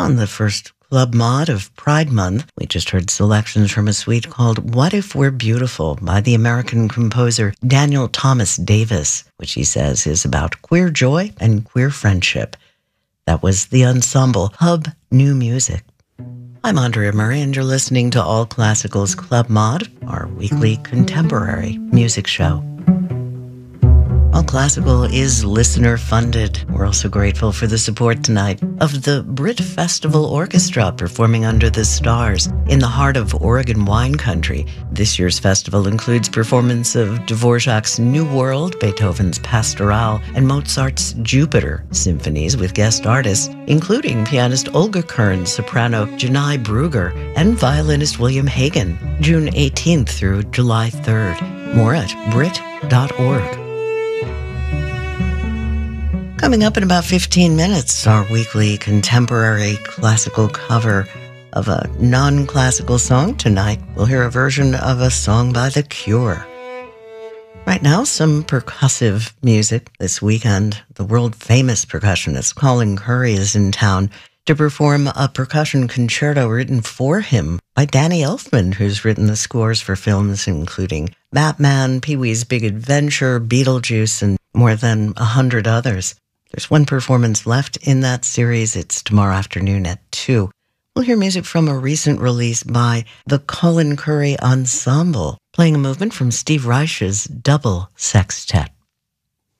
On the first Club Mod of Pride Month, we just heard selections from a suite called What If We're Beautiful by the American composer Daniel Thomas Davis, which he says is about queer joy and queer friendship. That was the ensemble Hub New Music. I'm Andrea Murray, and you're listening to All Classical's Club Mod, our weekly contemporary music show. All Classical is listener-funded. We're also grateful for the support tonight of the Brit Festival Orchestra performing under the stars in the heart of Oregon wine country. This year's festival includes performance of Dvorak's New World, Beethoven's Pastoral, and Mozart's Jupiter symphonies with guest artists, including pianist Olga Kern, soprano Janai Brugger, and violinist William Hagen, June 18th through July 3rd. More at Brit.org. Coming up in about 15 minutes, our weekly contemporary classical cover of a non-classical song. Tonight, we'll hear a version of a song by The Cure. Right now, some percussive music. This weekend, the world-famous percussionist Colin Currie is in town to perform a percussion concerto written for him by Danny Elfman, who's written the scores for films including Batman, Pee-wee's Big Adventure, Beetlejuice, and more than 100 others. There's one performance left in that series. It's tomorrow afternoon at 2. We'll hear music from a recent release by the Colin Currie Ensemble, playing a movement from Steve Reich's Double Sextet.